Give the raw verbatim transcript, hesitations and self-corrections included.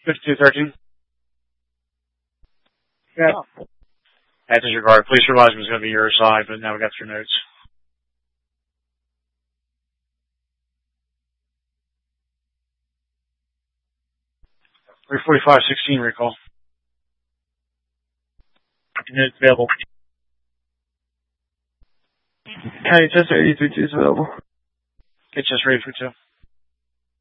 fifty-two thirteen. Yeah. At disregard. Police realized it was going to be your side, but now we got your notes. three forty-five sixteen recall. Unit available. County Chester eighty-three two is available. Get just ready for two.